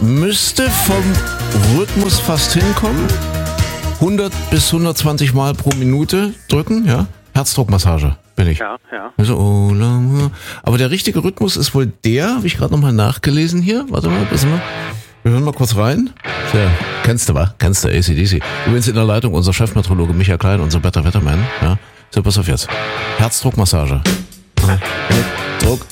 müsste vom Rhythmus fast hinkommen. 100 bis 120 Mal pro Minute drücken, ja. Herzdruckmassage bin ich. Ja. Also, oh, aber der richtige Rhythmus ist wohl der, habe ich gerade nochmal nachgelesen hier. Warte mal, wir hören mal kurz rein. Ja, kennst du, AC/DC. Übrigens in der Leitung unser Chefmeteorologe Michael Klein, unser Better Wetterman. Ja, so, pass auf jetzt. Herzdruckmassage. Druck.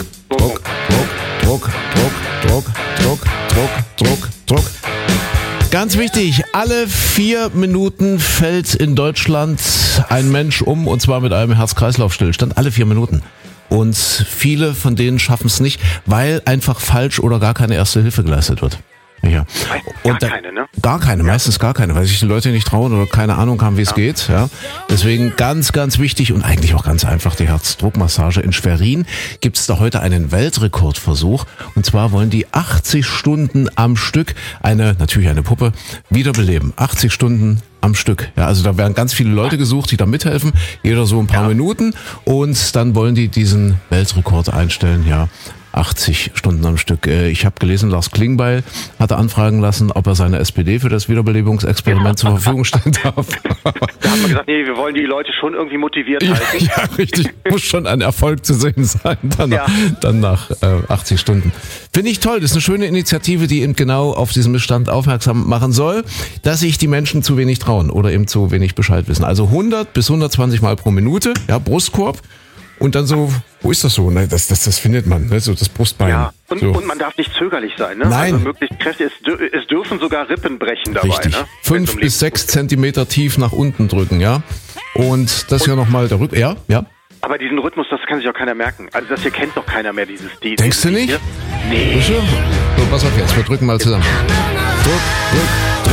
Ganz wichtig, alle 4 Minuten fällt in Deutschland ein Mensch um, und zwar mit einem Herz-Kreislauf-Stillstand. Alle 4 Minuten. Und viele von denen schaffen es nicht, weil einfach falsch oder gar keine Erste Hilfe geleistet wird. Ja. Keine, ne? Gar keine, meistens gar keine, weil sich die Leute nicht trauen oder keine Ahnung haben, wie es geht. Ja. Deswegen ganz, ganz wichtig und eigentlich auch ganz einfach die Herzdruckmassage. In Schwerin gibt es da heute einen Weltrekordversuch. Und zwar wollen die 80 Stunden am Stück natürlich eine Puppe wiederbeleben. 80 Stunden am Stück. Ja, also da werden ganz viele Leute gesucht, die da mithelfen. Jeder so ein paar Minuten. Und dann wollen die diesen Weltrekord einstellen. Ja. 80 Stunden am Stück. Ich habe gelesen, Lars Klingbeil hatte anfragen lassen, ob er seine SPD für das Wiederbelebungsexperiment zur Verfügung stellen darf. Da hat man gesagt, nee, wir wollen die Leute schon irgendwie motiviert halten. Ja, richtig. Muss schon ein Erfolg zu sehen sein, dann nach 80 Stunden. Finde ich toll. Das ist eine schöne Initiative, die eben genau auf diesen Missstand aufmerksam machen soll, dass sich die Menschen zu wenig trauen oder eben zu wenig Bescheid wissen. Also 100 bis 120 Mal pro Minute, ja, Brustkorb. Und dann so, wo ist das so? Das findet man, ne? So das Brustbein. Ja, und man darf nicht zögerlich sein, ne? Nein. Also möglichst kräftig, es dürfen sogar Rippen brechen dabei, richtig. Ne? 5 bis 6 Zentimeter tief nach unten drücken, ja? Und das hier nochmal der Rücken, ja? Aber diesen Rhythmus, das kann sich auch keiner merken. Also das hier kennt doch keiner mehr, dieses Lied. Denkst du nicht? Hier? Nee. So, pass auf jetzt, wir drücken mal zusammen. Druck.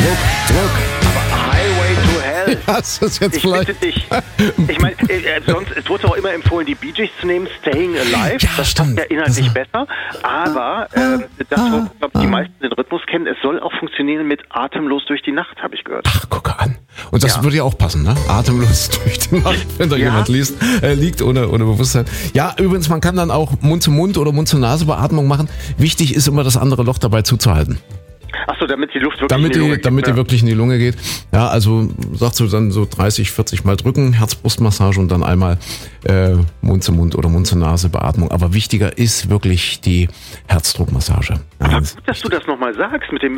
Aber Highway to Hell. Ja, das ist jetzt Ich vielleicht... bitte dich. Ich meine, sonst, es wurde auch immer empfohlen, die Bee Gees zu nehmen, Staying Alive. Ja, das stimmt. passt ja inhaltlich besser. Aber das, wo die meisten den Rhythmus kennen, es soll auch funktionieren mit Atemlos durch die Nacht, habe ich gehört. Ach, gucke an. Und das würde ja auch passen, ne? Atemlos durch die Nacht, wenn da jemand liegt ohne Bewusstsein. Ja, übrigens, man kann dann auch Mund-zu-Mund oder Mund-zu-Nase-Beatmung machen. Wichtig ist immer, das andere Loch dabei zuzuhalten. Achso, damit die Luft wirklich in die Lunge geht. Damit die wirklich in die Lunge geht. Ja, also sagst du dann so 30, 40 Mal drücken, Herz-Brust-Massage und dann einmal Mund-zu-Mund oder Mund-zu-Nase-Beatmung. Aber wichtiger ist wirklich die Herzdruckmassage. Aber gut, dass du das nochmal sagst mit dem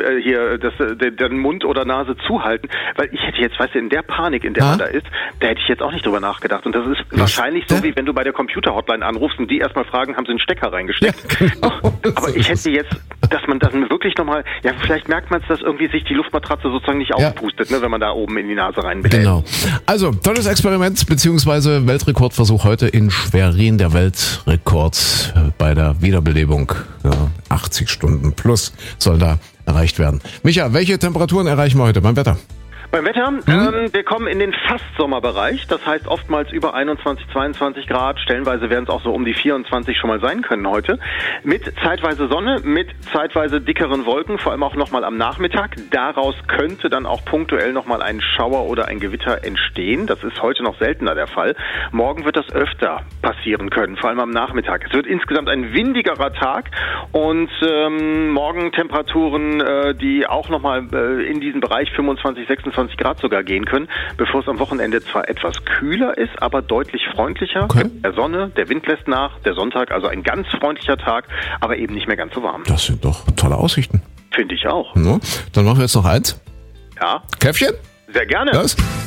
den Mund oder Nase zuhalten, weil ich hätte jetzt, weißt du, in der Panik, in der man da ist, da hätte ich jetzt auch nicht drüber nachgedacht. Und das ist wahrscheinlich so, wie wenn du bei der Computer-Hotline anrufst und die erstmal fragen, haben sie einen Stecker reingesteckt. Ja, genau. Aber ich hätte jetzt, dass man das wirklich nochmal, ja, vielleicht merkt man es, dass irgendwie sich die Luftmatratze sozusagen nicht aufpustet, ne, wenn man da oben in die Nase reinbläst. Genau. Also, tolles Experiment, beziehungsweise Weltrekordversuch heute in Schwerin, der Weltrekord bei der Wiederbelebung. Ja, 80 Stunden plus soll da erreicht werden. Micha, welche Temperaturen erreichen wir heute beim Wetter? Beim Wetter, wir kommen in den Fast-Sommerbereich, das heißt oftmals über 21, 22 Grad, stellenweise werden es auch so um die 24 schon mal sein können heute, mit zeitweise Sonne, mit zeitweise dickeren Wolken, vor allem auch nochmal am Nachmittag. Daraus könnte dann auch punktuell nochmal ein Schauer oder ein Gewitter entstehen, das ist heute noch seltener der Fall. Morgen wird das öfter passieren können, vor allem am Nachmittag. Es wird insgesamt ein windigerer Tag und morgen Temperaturen, die auch nochmal in diesen Bereich 25, 26 Grad sogar gehen können, bevor es am Wochenende zwar etwas kühler ist, aber deutlich freundlicher. Okay. Der Sonne, der Wind lässt nach, der Sonntag, also ein ganz freundlicher Tag, aber eben nicht mehr ganz so warm. Das sind doch tolle Aussichten. Finde ich auch. No, dann machen wir jetzt noch eins. Ja. Käffchen? Sehr gerne. Was?